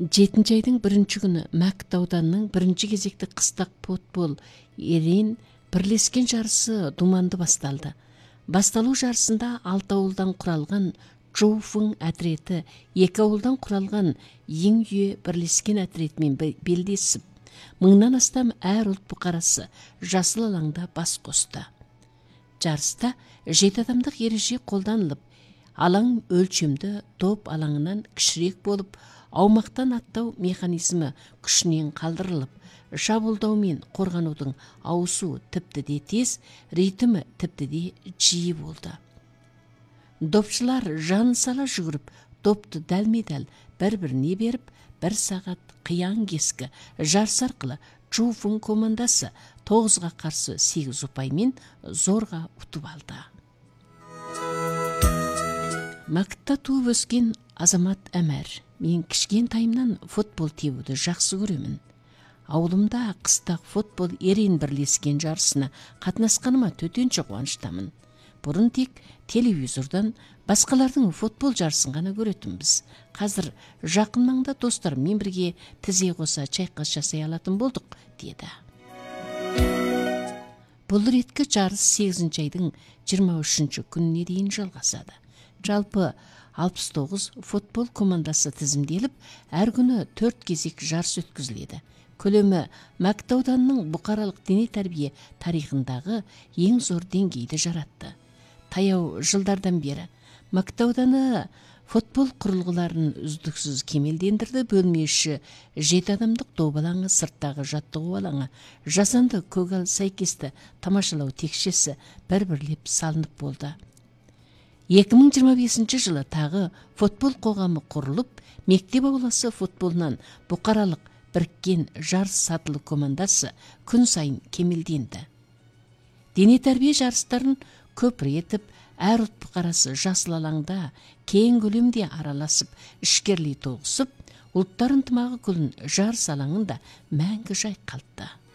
7 айдың 1 күні Мәкіт ауданының 1 кезекті қыстақ футбол ерен бірлескен жарысы думанды басталды. Басталу жарысында 6 ауылдан құралған Жоуфың әтіреті 2 ауылдан құралған Еңүйе бірлескен әтіретімен белдесіп, 1000-нан астам әр ұлт бұқарасы жасыл алаңда бас қосты. Жарыста 7 адамдық ереже қолданылып, алаң өлчемді топ алаңынан кішірек болып, аумақтан аттау механизмі күшінен қалдырылып, шабуылдау мен қорғанудың ауысуы тіпті де тез, ритмі тіпті де жиі болды. Допшылар жан сала жүгіріп, топты дәлме-дәл бір-біріне беріп, 1 сағат қиян кескі жарыс арқылы Жоуфың командасы 9-ға қарсы 8 ұпаймен зорға ұтып алды. Мәкітта туып өскен Азамат Әмәр. Мен кішкентайымнан футбол тебуді жақсы көремін. Ауылымда қыстақ футбол ерен бірлескен жарысына қатынасқаныма төтенше қуаныштамын. Бұрын тек телевизордан басқалардың футбол жарысын ғана көретінбіз. Қазір жақын маңда достарыммен бірге тізе қоса чайқас жасай алатын болдық, деді. Бұл реткі жарыс 8 айдың 23 күніне дейін жалғасады. Жалпы 69 футбол командасы тізімделіп, әр күні 4 кезек жарыс өткізіледі. Көлемі Мәкіт ауданының бұқаралық дене тәрбие тарихындағы ең зор деңгейді жаратты. Таяу жылдардан бері Мәкіт ауданы футбол құрылғыларын үздіксіз кемелдендірді. Бөлме іші 7 адамдық доп алаңы, сырттағы жаттығу алаңы, жасанды көгал сәйкесті тамашалау текшесі бір-бірлеп салынып болды. 2025 жылы тағы футбол қоғамы құрылып, мектеп ауласы футболынан бұқаралық біріккен жарыс сатылы командасы күн сайын кемелденді. Дене тәрбие жарыстарын көпір етіп, әр ұлт бұқарасы жасыл алаңда кең көлемде араласып, ішкерлей тоғысып, ұлттар ынтымағы күлін жарыс алаңында мәңгі жайқалтты.